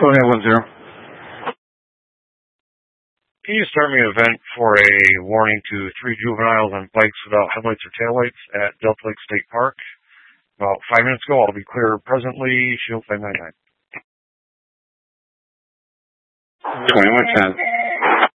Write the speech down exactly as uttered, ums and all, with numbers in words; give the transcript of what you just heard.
Go ahead, one zero. Can you start me an event for a warning to three juveniles on bikes without headlights or taillights at Delta Lake State Park? About five minutes ago, I'll be clear presently. Shield five nine nine. twenty-one ten.